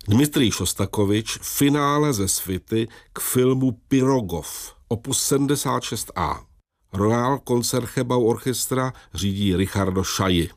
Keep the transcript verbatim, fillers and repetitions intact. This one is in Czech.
Dmitrij Šostakovič, finále ze svity k filmu Pirogov, opus sedmdesát šest A. Royal Concertgebouw Orchestra řídí Richardo Chailly.